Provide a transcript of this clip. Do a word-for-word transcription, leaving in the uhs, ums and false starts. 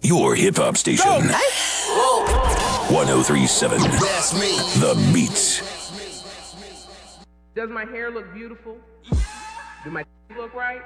your hip hop station. one oh three point seven. That's me. The Beats. Does my hair look beautiful? Do my look right?